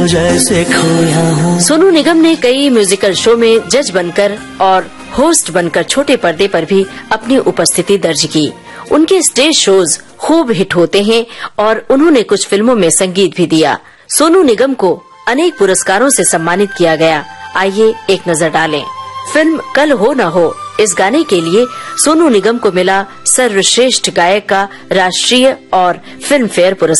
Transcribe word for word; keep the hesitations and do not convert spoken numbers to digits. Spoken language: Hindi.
जैसे खोया हूँ। सोनू निगम ने कई म्यूजिकल शो में जज बनकर और होस्ट बनकर छोटे पर्दे पर भी अपनी उपस्थिति दर्ज की। उनके स्टेज शोज खूब हिट होते हैं और उन्होंने कुछ फिल्मों में संगीत भी दिया। सोनू निगम को अनेक पुरस्कारों से सम्मानित किया गया। आइए एक नजर डालें। फिल्म कल हो न हो, इस गाने के लिए सोनू निगम को मिला सर्वश्रेष्ठ गायक का राष्ट्रीय और फिल्म फेयर पुरस्कार।